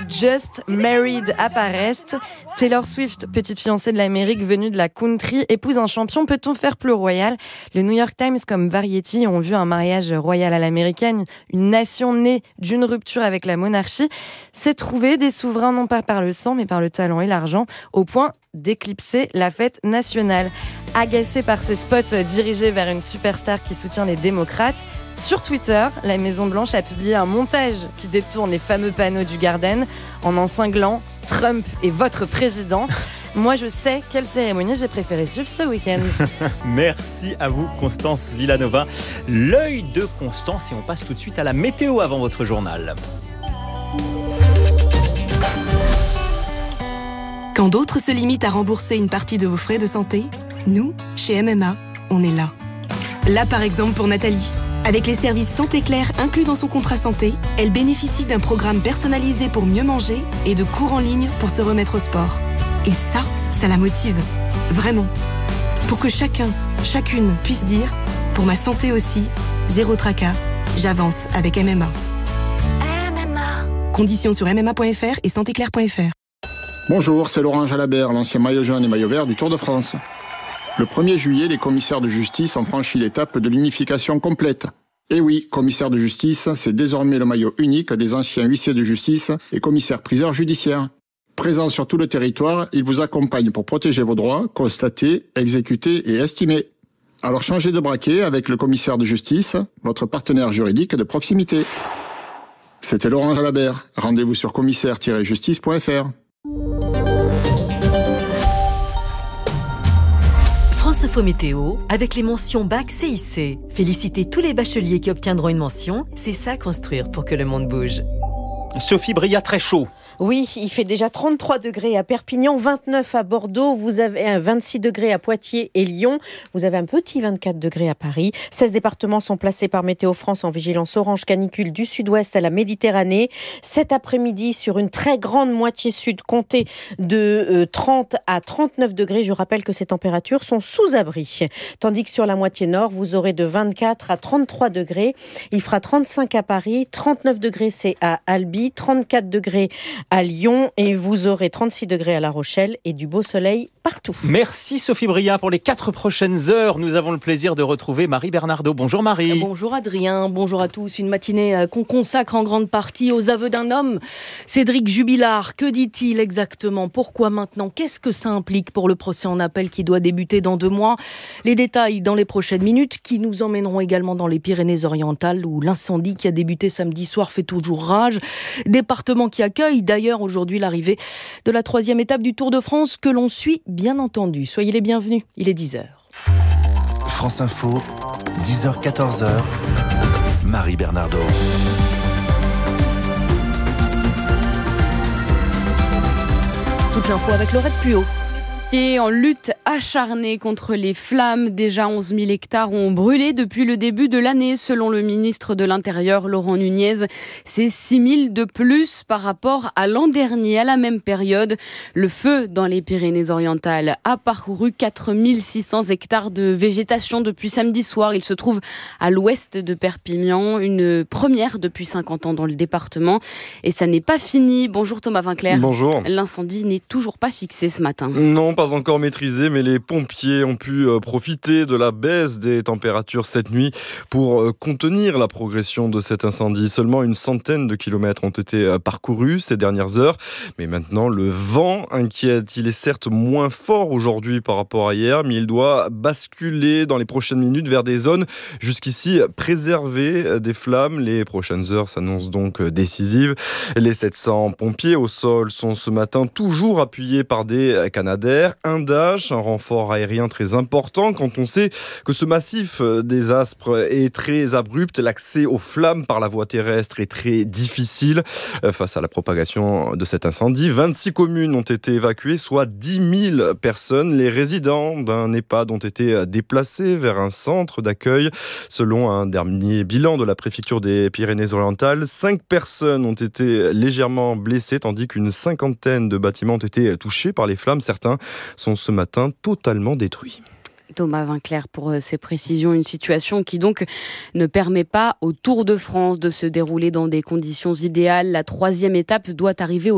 Just Married à Parest. Taylor Swift, petite fiancée de l'Amérique venue de la country, épouse un champion. Peut-on faire plus royal ? Le New York Times comme Variety ont vu un mariage royal à l'américaine. Une nation née d'une rupture avec la monarchie s'est trouvée des souverains non pas par le sang mais par le talent et l'argent, au point d'éclipser la fête nationale. Agacée par ces spots dirigés vers une superstar qui soutient les démocrates, sur Twitter, la Maison-Blanche a publié un montage qui détourne les fameux panneaux du Garden en cinglant « Trump est votre président ». Moi, je sais quelle cérémonie j'ai préféré suivre ce week-end. Merci à vous, Constance Villanova. L'œil de Constance, et on passe tout de suite à la météo avant votre journal. Quand d'autres se limitent à rembourser une partie de vos frais de santé, nous, chez MMA, on est là. Là, par exemple, pour Nathalie. Avec les services Santé Claire inclus dans son contrat santé, elle bénéficie d'un programme personnalisé pour mieux manger et de cours en ligne pour se remettre au sport. Et ça la motive. Vraiment. Pour que chacune puisse dire « Pour ma santé aussi, zéro tracas, j'avance avec MMA ». Conditions sur mma.fr et santéclaire.fr. Bonjour, c'est Laurent Jalabert, l'ancien maillot jaune et maillot vert du Tour de France. Le 1er juillet, les commissaires de justice ont franchi l'étape de l'unification complète. Et oui, commissaire de justice, c'est désormais le maillot unique des anciens huissiers de justice et commissaires-priseurs judiciaires. Présent sur tout le territoire, il vous accompagne pour protéger vos droits, constater, exécuter et estimer. Alors changez de braquet avec le commissaire de justice, votre partenaire juridique de proximité. C'était Laurent Jalabert. Rendez-vous sur commissaire-justice.fr. France Info Météo, avec les mentions BAC CIC. Félicitez tous les bacheliers qui obtiendront une mention. C'est ça construire pour que le monde bouge. Sophie Bria, très chaud. Oui, il fait déjà 33 degrés à Perpignan, 29 à Bordeaux, vous avez un 26 degrés à Poitiers et Lyon, vous avez un petit 24 degrés à Paris. 16 départements sont placés par Météo France en vigilance orange canicule du sud-ouest à la Méditerranée. Cet après-midi, sur une très grande moitié sud, comptez de 30 à 39 degrés. Je rappelle que ces températures sont sous abri. Tandis que sur la moitié nord, vous aurez de 24 à 33 degrés. Il fera 35 à Paris, 39 degrés c'est à Albi, 34 degrés à Lyon et vous aurez 36 degrés à La Rochelle et du beau soleil partout. Merci Sophie Bria. Pour les 4 prochaines heures, nous avons le plaisir de retrouver Marie Bernardo. Bonjour Marie. Bonjour Adrien, bonjour à tous. Une matinée qu'on consacre en grande partie aux aveux d'un homme, Cédric Jubilard. Que dit-il exactement ? Pourquoi maintenant ? Qu'est-ce que ça implique pour le procès en appel qui doit débuter dans 2 mois ? Les détails dans les prochaines minutes qui nous emmèneront également dans les Pyrénées-Orientales où l'incendie qui a débuté samedi soir fait toujours rage. Département qui accueille d'ailleurs aujourd'hui l'arrivée de la 3e étape du Tour de France que l'on suit bien entendu. Soyez les bienvenus, il est 10h. France Info, 10h-14h, Marie Bernardo. Toute l'info avec Laurette Puot. En lutte acharnée contre les flammes. Déjà 11 000 hectares ont brûlé depuis le début de l'année, selon le ministre de l'Intérieur, Laurent Nunez. C'est 6 000 de plus par rapport à l'an dernier, à la même période. Le feu dans les Pyrénées-Orientales a parcouru 4 600 hectares de végétation depuis samedi soir. Il se trouve à l'ouest de Perpignan, une première depuis 50 ans dans le département. Et ça n'est pas fini. Bonjour Thomas Vinclair. Bonjour. L'incendie n'est toujours pas fixé ce matin. Non, pas encore maîtrisé, mais les pompiers ont pu profiter de la baisse des températures cette nuit pour contenir la progression de cet incendie. Seulement une centaine de kilomètres ont été parcourus ces dernières heures, mais maintenant le vent inquiète. Il est certes moins fort aujourd'hui par rapport à hier, mais il doit basculer dans les prochaines minutes vers des zones jusqu'ici préservées des flammes. Les prochaines heures s'annoncent donc décisives. Les 700 pompiers au sol sont ce matin toujours appuyés par des Canadair. Un Dash, un renfort aérien très important quand on sait que ce massif des Aspres est très abrupt. L'accès aux flammes par la voie terrestre est très difficile face à la propagation de cet incendie. 26 communes ont été évacuées, soit 10 000 personnes. Les résidents d'un EHPAD ont été déplacés vers un centre d'accueil. Selon un dernier bilan de la préfecture des Pyrénées-Orientales, 5 personnes ont été légèrement blessées, tandis qu'une cinquantaine de bâtiments ont été touchés par les flammes. Certains sont ce matin totalement détruits. Thomas Vinclair pour ces précisions. Une situation qui donc ne permet pas au Tour de France de se dérouler dans des conditions idéales. La 3e étape doit arriver au